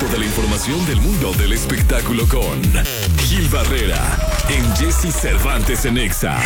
Toda la información del mundo del espectáculo con Gil Barrera en Jesse Cervantes en Exa.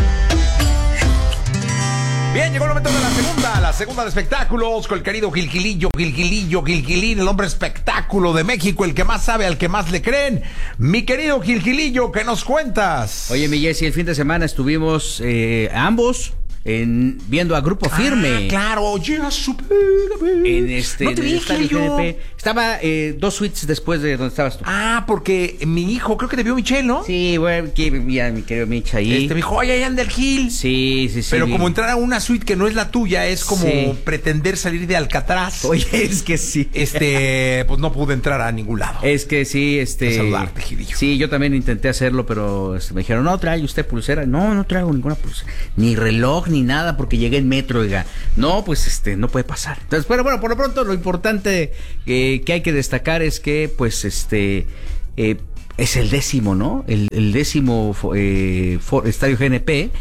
Bien, llegó el momento de la segunda de espectáculos con el querido Gilgilillo, el hombre espectáculo de México, el que más sabe, al que más le creen. Mi querido Gilgilillo, ¿qué nos cuentas? Oye, mi Jessy, el fin de semana estuvimos ambos viendo a Grupo Firme. Claro, ya supérame. No te vi, GNP. Estaba 2 suites después de donde estabas tú. Porque mi hijo, creo que te vio Michelle, ¿no? Sí, bueno, que ya mi querido Mich ahí. Me dijo, oye, ahí anda el Gil. Sí. Pero como entrar a una suite que no es la tuya, es como pretender salir de Alcatraz. Oye, es que sí. Pues no pude entrar a ningún lado. Es que sí, saludarte, Gilillo. Sí, yo también intenté hacerlo, pero me dijeron, no, ¿trae usted pulsera? No traigo ninguna pulsera. Ni reloj, ni nada, porque llegué en metro, oiga. No, pues no puede pasar. Entonces, pero bueno, por lo pronto lo importante que hay que destacar es que, pues, es el 10º, ¿no? El 10º Estadio GNP.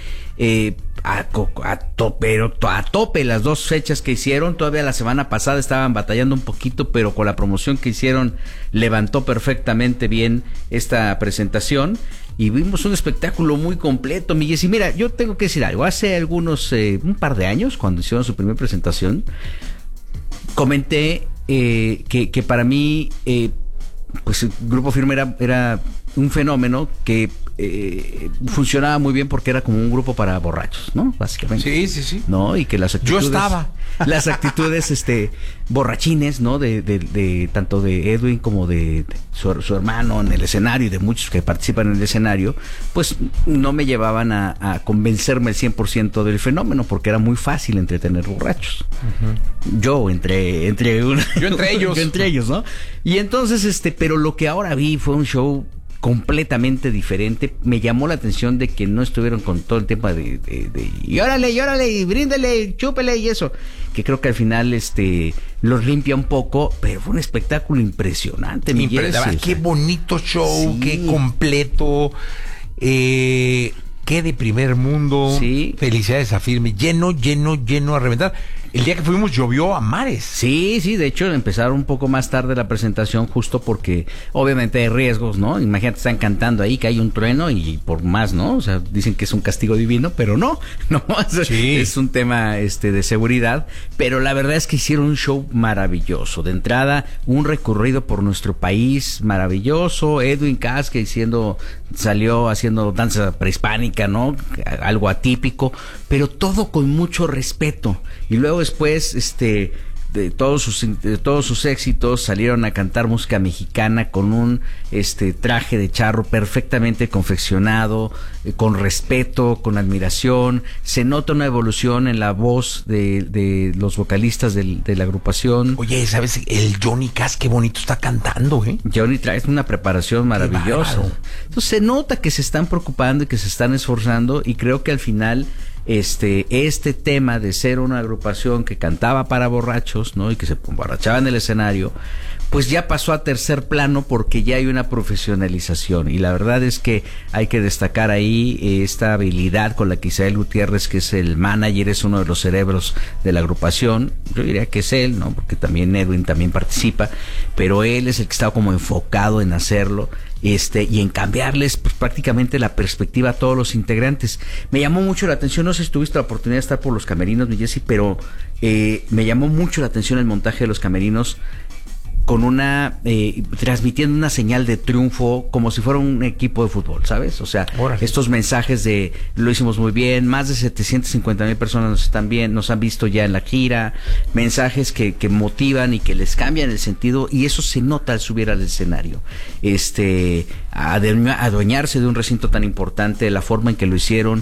Pero a tope las 2 fechas que hicieron. Todavía la semana pasada estaban batallando un poquito, pero con la promoción que hicieron levantó perfectamente bien esta presentación y vimos un espectáculo muy completo, Miguel. Y mira, yo tengo que decir algo. Hace un par de años, cuando hicieron su primera presentación, comenté que para mí pues el Grupo Firme era un fenómeno que funcionaba muy bien porque era como un grupo para borrachos, ¿no? Básicamente. Sí. ¿No? Y que las actitudes... Yo estaba. Las actitudes, borrachines, ¿no? De tanto de Edwin como de su hermano en el escenario y de muchos que participan en el escenario, pues no me llevaban a convencerme el 100% del fenómeno porque era muy fácil entretener borrachos. Uh-huh. Yo entre ellos. Yo entre ellos, ¿no? Y entonces, pero lo que ahora vi fue un show completamente diferente. Me llamó la atención de que no estuvieron con todo el tema de y órale, y bríndele, chúpele y eso, que creo que al final los limpia un poco, pero fue un espectáculo impresionante. Qué bonito show, qué completo, qué de primer mundo. Sí. Felicidades a Firme, lleno a reventar. El día que fuimos llovió a mares. Sí, de hecho empezaron un poco más tarde la presentación justo porque obviamente hay riesgos, ¿no? Imagínate, están cantando ahí que hay un trueno y por más, ¿no? O sea, dicen que es un castigo divino, pero no, es un tema de seguridad, pero la verdad es que hicieron un show maravilloso. De entrada, un recorrido por nuestro país maravilloso. Edwin Cass que salió haciendo danza prehispánica, ¿no? Algo atípico, pero todo con mucho respeto. Y luego después, de todos sus éxitos, salieron a cantar música mexicana con un traje de charro perfectamente confeccionado, con respeto, con admiración. Se nota una evolución en la voz de los vocalistas de la agrupación. Oye, ¿sabes? El Johnny Cass, qué bonito está cantando, ¿eh? Johnny trae una preparación maravillosa. Entonces se nota que se están preocupando y que se están esforzando, y creo que al final este tema de ser una agrupación que cantaba para borrachos, ¿no? Y que se emborrachaba en el escenario, pues ya pasó a tercer plano porque ya hay una profesionalización. Y la verdad es que hay que destacar ahí esta habilidad con la que Isael Gutiérrez, que es el manager, es uno de los cerebros de la agrupación. Yo diría que es él, ¿no? Porque también Edwin también participa, pero él es el que está como enfocado en hacerlo. Y en cambiarles pues, prácticamente la perspectiva a todos los integrantes. Me llamó mucho la atención, no sé si tuviste la oportunidad de estar por los camerinos, mi Jessy, pero me llamó mucho la atención el montaje de los camerinos con transmitiendo una señal de triunfo como si fuera un equipo de fútbol, ¿sabes? O sea, estos mensajes de lo hicimos muy bien, más de 750,000 personas nos han visto ya en la gira, mensajes que motivan y que les cambian el sentido, y eso se nota al subir al escenario. Adueñarse de un recinto tan importante, la forma en que lo hicieron,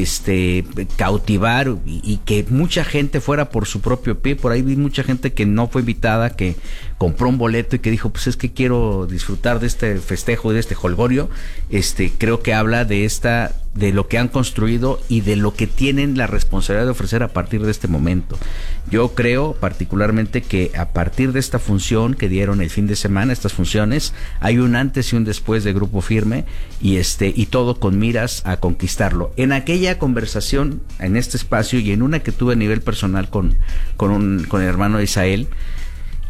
cautivar y que mucha gente fuera por su propio pie. Por ahí vi mucha gente que no fue invitada, que compró un boleto y que dijo, pues es que quiero disfrutar de este festejo y de este jolgorio. Creo que habla de lo que han construido y de lo que tienen la responsabilidad de ofrecer a partir de este momento. Yo creo particularmente que a partir de esta función que dieron el fin de semana, estas funciones, hay un antes y un después de Grupo Firme, y todo con miras a conquistarlo. En aquella conversación, en este espacio y en una que tuve a nivel personal con el hermano de Isael,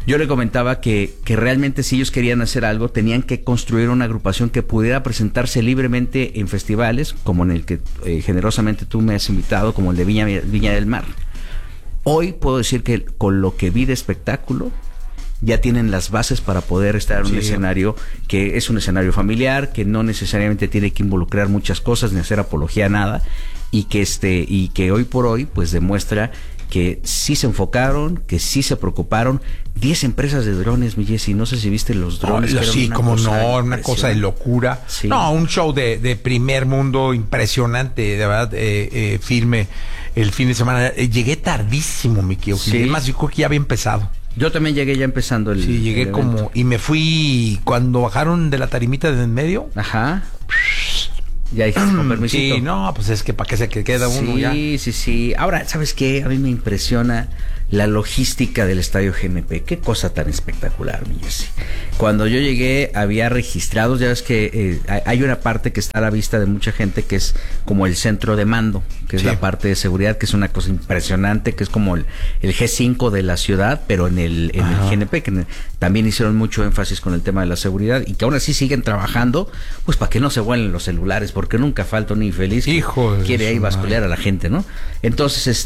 yo le comentaba que realmente si ellos querían hacer algo, tenían que construir una agrupación que pudiera presentarse libremente en festivales, como en el que generosamente tú me has invitado, como el de Viña del Mar. Hoy puedo decir que con lo que vi de espectáculo, ya tienen las bases para poder estar en un escenario que es un escenario familiar, que no necesariamente tiene que involucrar muchas cosas ni hacer apología a nada, y que hoy por hoy pues demuestra que sí se enfocaron, que sí se preocuparon. 10 empresas de drones, mi Jessy, no sé si viste los drones. Sí, como no, una cosa de locura. Sí. No, un show de primer mundo impresionante, de verdad, firme el fin de semana. Llegué tardísimo, mi querido. Sí. Además, yo creo que ya había empezado. Yo también llegué ya empezando el. Sí, llegué como. Y me fui cuando bajaron de la tarimita de en medio. Ajá. Ya dijiste con permisito. Sí, no, pues es que para que se queda uno ya. Sí. Ahora, ¿sabes qué? A mí me impresiona la logística del estadio GNP. Qué cosa tan espectacular, mi Jessy. Cuando yo llegué había registrados, ya ves que hay una parte que está a la vista de mucha gente que es como el centro de mando, que es la parte de seguridad, que es una cosa impresionante, que es como el G5 de la ciudad, pero en el GNP, que también hicieron mucho énfasis con el tema de la seguridad y que aún así siguen trabajando, pues para que no se vuelen los celulares, porque nunca falta un infeliz que quiere ahí basculear a la gente, ¿no? Entonces,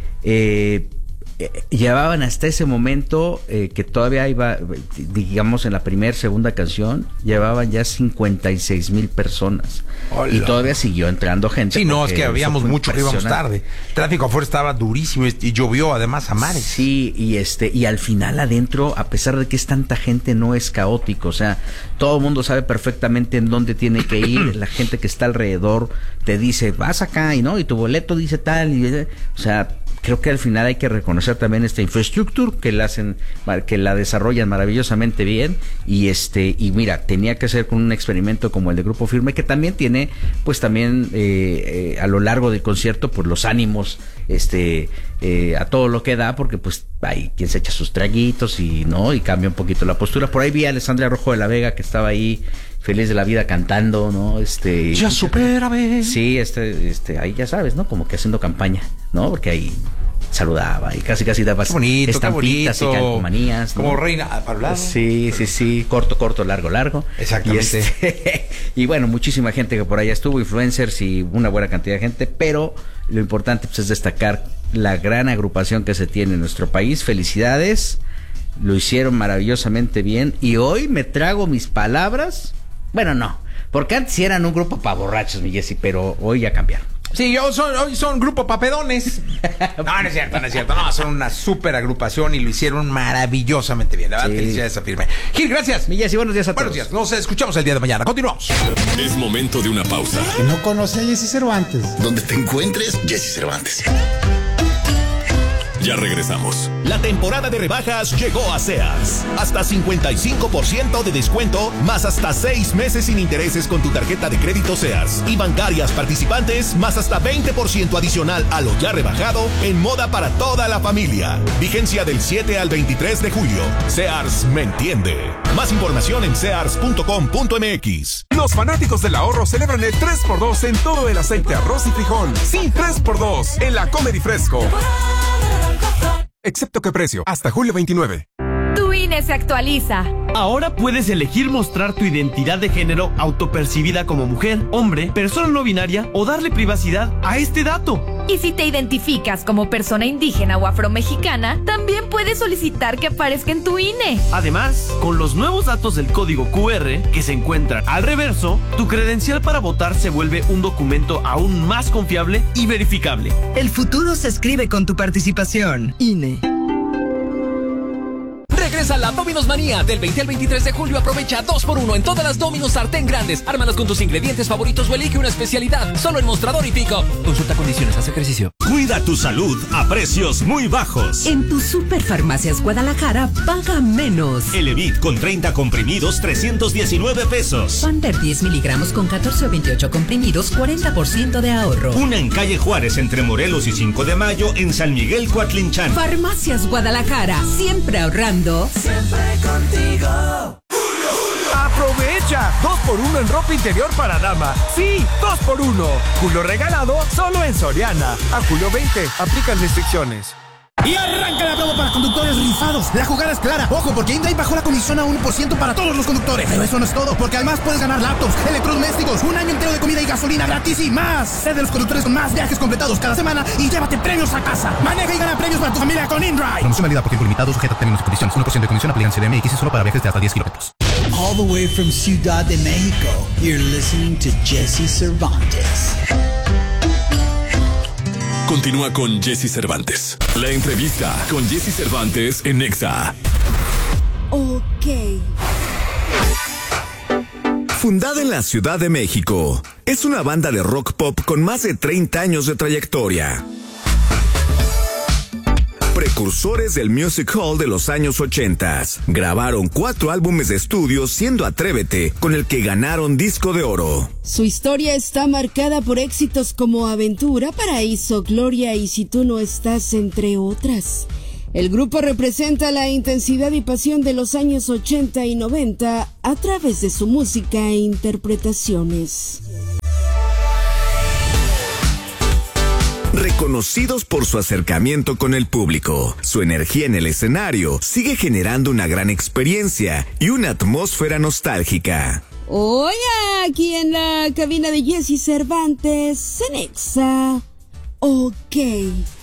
llevaban hasta ese momento que todavía iba, digamos, en la segunda canción, llevaban ya 56,000 personas. Hola. Y todavía siguió entrando gente. Sí, no, es que habíamos mucho que íbamos tarde. El tráfico afuera estaba durísimo y llovió además a mares. Sí, y al final adentro, a pesar de que es tanta gente, no es caótico. O sea, todo el mundo sabe perfectamente en dónde tiene que ir. La gente que está alrededor te dice, vas acá, y tu boleto dice tal. O sea, creo que al final hay que reconocer también esta infraestructura que la desarrollan maravillosamente bien y mira, tenía que ser con un experimento como el de Grupo Firme, que también tiene pues también a lo largo del concierto pues los ánimos a todo lo que da, porque pues hay quien se echa sus traguitos y cambia un poquito la postura. Por ahí vi a Alessandra Rojo de la Vega, que estaba ahí feliz de la vida cantando, ¿no? Ya supérame. Sí, ahí ya sabes, ¿no? Como que haciendo campaña, ¿no? Porque ahí saludaba y casi daba estampitas y calcomanías, ¿no? Como reina para hablar. Sí, corto, largo. Exactamente. Y bueno, muchísima gente que por allá estuvo, influencers y una buena cantidad de gente, pero lo importante pues es destacar la gran agrupación que se tiene en nuestro país. Felicidades, lo hicieron maravillosamente bien y hoy me trago mis palabras. Bueno, no, porque antes sí eran un grupo pa' borrachos, mi Jessy, pero hoy ya cambiaron. Sí, hoy son grupo papedones. No es cierto. No, son una súper agrupación y lo hicieron maravillosamente bien. La verdad, felicidades a Firme. Gil, gracias. Mi Jessy, buenos días a todos. Buenos días. Nos escuchamos el día de mañana. Continuamos. Es momento de una pausa. ¿No conoce a Jessy Cervantes? Donde te encuentres, Jessy Cervantes. Ya regresamos. La temporada de rebajas llegó a Sears. Hasta 55% de descuento, más hasta 6 meses sin intereses con tu tarjeta de crédito Sears. Y bancarias participantes, más hasta 20% adicional a lo ya rebajado en moda para toda la familia. Vigencia del 7 al 23 de julio. Sears me entiende. Más información en sears.com.mx. Los fanáticos del ahorro celebran el 3x2 en todo el aceite, arroz y frijol. Sí, 3x2 en la Comer y Fresco. Excepto que precio, hasta julio 29. Tu INE se actualiza. Ahora puedes elegir mostrar tu identidad de género autopercibida como mujer, hombre, persona no binaria o darle privacidad a este dato. Y si te identificas como persona indígena o afromexicana, también puedes solicitar que aparezca en tu INE. Además, con los nuevos datos del código QR que se encuentran al reverso, tu credencial para votar se vuelve un documento aún más confiable y verificable. El futuro se escribe con tu participación. INE. Regresa la Domino's Manía. Del 20 al 23 de julio aprovecha 2x1 en todas las Domino's sartén grandes. Ármalas con tus ingredientes favoritos o elige una especialidad. Solo en Mostrador y Pico. Consulta condiciones, haz ejercicio. Cuida tu salud a precios muy bajos. En tu Superfarmacias Guadalajara, paga menos. Elevit con 30 comprimidos, 319 pesos. Panther 10 miligramos con 14 o 28 comprimidos, 40% de ahorro. Una en calle Juárez entre Morelos y 5 de Mayo en San Miguel Coatlinchán. Farmacias Guadalajara, siempre ahorrando. Siempre contigo. ¡Aprovecha! 2x1 en ropa interior para dama. Sí, 2x1. Julio regalado solo en Soriana. A julio 20. Aplican restricciones. Y arranca la promo para conductores rifados. La jugada es clara. Ojo, porque InDrive bajó la comisión a 1% para todos los conductores. Pero eso no es todo, porque además puedes ganar laptops, electrodomésticos, un año entero de comida y gasolina gratis y más. Sé de los conductores con más viajes completados cada semana y llévate premios a casa. Maneja y gana premios para tu familia con InDrive. Promoción válida por tiempo limitado, sujeta a términos y condiciones. 1% de comisión aplica en CDMX y solo para viajes de hasta 10 kilómetros. All the way from Ciudad de México, you're listening to Jesse Cervantes. Continúa con Jesse Cervantes. La entrevista con Jesse Cervantes en Nexa. Ok. Fundada en la Ciudad de México, es una banda de rock pop con más de 30 años de trayectoria. Precursores del music hall de los años 80. Grabaron 4 álbumes de estudio, siendo Atrévete, con el que ganaron disco de oro. Su historia está marcada por éxitos como Aventura, Paraíso, Gloria y Si tú no estás, entre otras. El grupo representa la intensidad y pasión de los años 80 y 90 a través de su música e interpretaciones. Reconocidos por su acercamiento con el público, su energía en el escenario sigue generando una gran experiencia y una atmósfera nostálgica. Hoy aquí en la cabina de Jesse Cervantes, en Nexa. Ok.